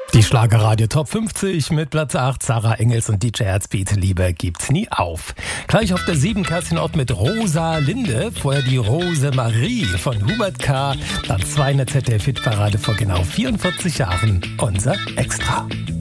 Die Schlagerradio Top 50 mit Platz 8, Sarah Engels und DJ Herzbeat, Liebe gibt's nie auf. Gleich auf der 7 Kerstin Ott mit Rosa Linde, vorher die Rose Marie von Hubert K., Platz 2 in der ZDF-Hitparade vor genau 44 Jahren, unser Extra.